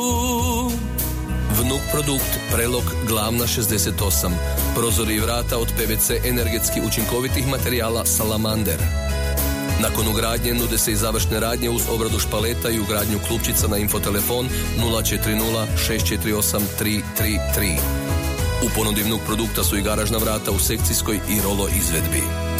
Vnuk produkt Prelog glavna 68. Prozori i vrata od PVC energetski učinkovitih materijala Salamander. Nakon ugradnje nude se i završne radnje uz obradu špaleta i ugradnju klupčica na infotelefon 040 648 333. U ponudi Vnuk produkta su i garažna vrata u sekcijskoj i rolo izvedbi.